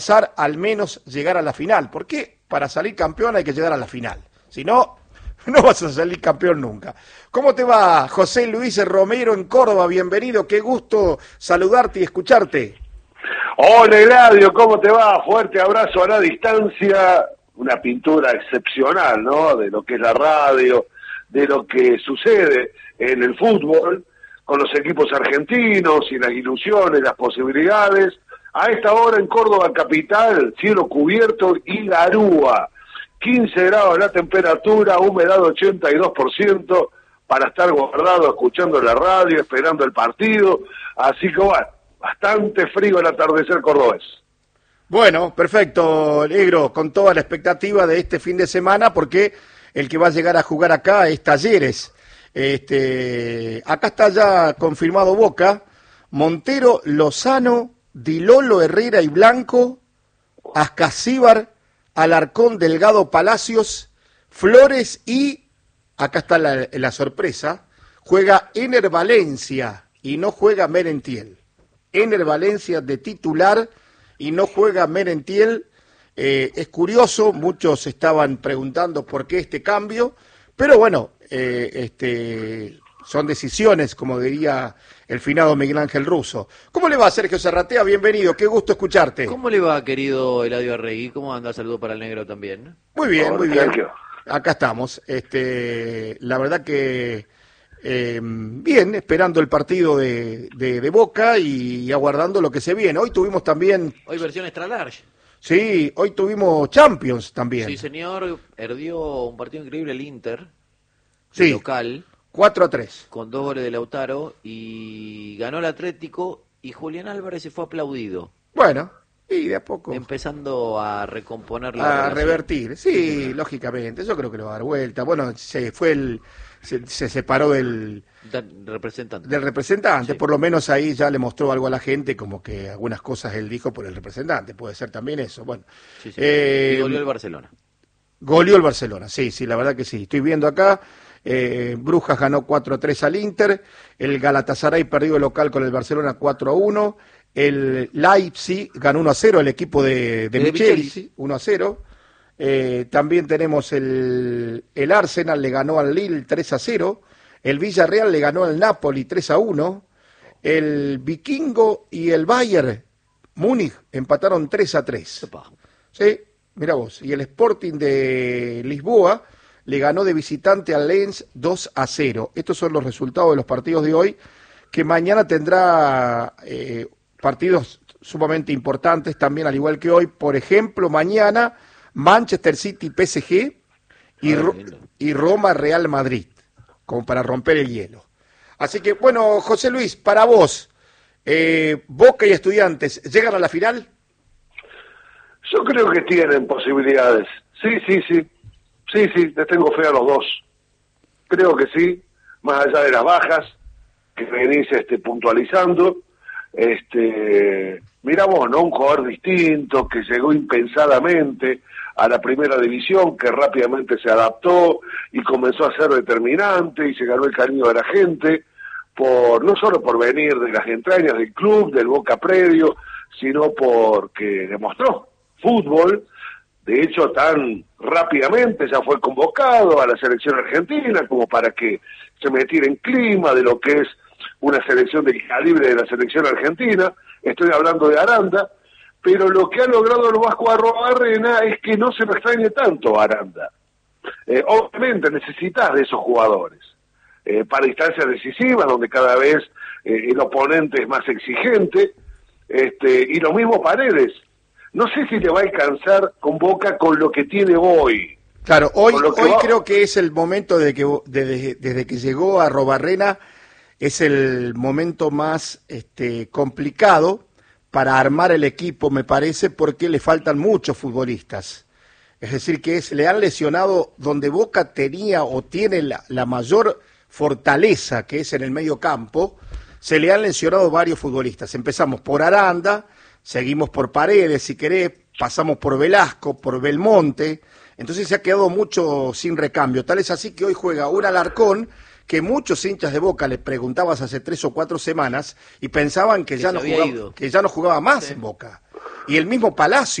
pasar, al menos llegar a la final. ¿Por qué? Para salir campeón hay que llegar a la final. Si no, no vas a salir campeón nunca. ¿Cómo te va, José Luis Romero en Córdoba? Bienvenido, qué gusto saludarte y escucharte. Hola, Eladio, ¿cómo te va? Fuerte abrazo a la distancia. Una pintura excepcional, ¿no? De lo que es la radio, de lo que sucede en el fútbol, con los equipos argentinos y las ilusiones, las posibilidades. A esta hora en Córdoba capital, cielo cubierto y garúa. 15 grados la temperatura, humedad 82%, para estar guardado escuchando la radio, esperando el partido. Así que bueno, bastante frío el atardecer cordobés. Bueno, perfecto, negro, con toda la expectativa de este fin de semana, porque el que va a llegar a jugar acá es Talleres. Acá está ya confirmado Boca, Montero, Lozano, Di Lolo, Herrera y Blanco, Ascasíbar, Alarcón, Delgado, Palacios, Flores y, acá está la sorpresa, juega Ener Valencia y no juega Merentiel. Ener Valencia de titular y no juega Merentiel. Es curioso, muchos estaban preguntando por qué este cambio, pero bueno, son decisiones, como diría el finado Miguel Ángel Russo. ¿Cómo le va, Sergio Serratea? Bienvenido, qué gusto escucharte. ¿Cómo le va, querido Eladio Arregui? ¿Cómo anda? Saludo para el negro también. Muy bien, muy bien. Sergio. Acá estamos. La verdad que bien, esperando el partido de Boca y aguardando lo que se viene. Hoy tuvimos también... Hoy versión extra large. Sí, hoy tuvimos Champions también. Sí, señor. Perdió un partido increíble el Inter, Sí. local, 4-3. con 2 goles de Lautaro, y ganó el Atlético, y Julián Álvarez se fue aplaudido, Bueno, y de a poco empezando a recomponer la a relación. revertir. Sí, lógicamente, yo creo que lo va a dar vuelta. Bueno, se separó del representante, Sí. por lo menos ahí ya le mostró algo a la gente, como que algunas cosas él dijo por el representante, puede ser también eso. Bueno, Sí, sí. Y goleó el Barcelona. goleó el Barcelona, sí, la verdad que sí. Estoy viendo acá, Brujas ganó 4-3 al Inter, el Galatasaray perdió el local con el Barcelona 4-1, el Leipzig ganó 1-0, el equipo de Michelis, 1-0. También tenemos el Arsenal le ganó al Lille 3-0, el Villarreal le ganó al Napoli 3-1, el Vikingo y el Bayern Múnich empataron 3-3. Epa. Sí, mira vos. Y el Sporting de Lisboa le ganó de visitante al Lens 2-0. Estos son los resultados de los partidos de hoy, que mañana tendrá partidos sumamente importantes también, al igual que hoy. Por ejemplo, mañana Manchester City PSG y Roma Real Madrid, como para romper el hielo. Así que, bueno, José Luis, para vos, Boca y Estudiantes, ¿llegan a la final? Yo creo que tienen posibilidades. Sí, les tengo fe a los dos. Creo que sí, más allá de las bajas que venís puntualizando. Mira vos, ¿no? Un jugador distinto que llegó impensadamente a la primera división, que rápidamente se adaptó y comenzó a ser determinante y se ganó el cariño de la gente, no solo por venir de las entrañas del club, del Boca predio, sino porque demostró fútbol. De hecho, tan rápidamente ya fue convocado a la selección argentina como para que se metiera en clima de lo que es una selección del calibre de la selección argentina. Estoy hablando de Aranda, pero lo que ha logrado el Vasco Arrobarrena es que no se lo extrañe tanto a Aranda. Obviamente necesitas de esos jugadores para instancias decisivas, donde cada vez el oponente es más exigente, y lo mismo Paredes. No sé si le va a alcanzar con Boca con lo que tiene hoy. Claro, hoy creo que es el momento desde que llegó a Arrobarrena, es el momento más complicado para armar el equipo, me parece, porque le faltan muchos futbolistas. Es decir, que le han lesionado donde Boca tenía o tiene la mayor fortaleza, que es en el medio campo, se le han lesionado varios futbolistas. Empezamos por Aranda, seguimos por Paredes, si querés, pasamos por Velasco, por Belmonte, entonces se ha quedado mucho sin recambio. Tal es así que hoy juega un Alarcón que muchos hinchas de Boca le preguntabas hace 3 o 4 semanas y pensaban que ya no jugaba más en Boca. y el mismo Palacio.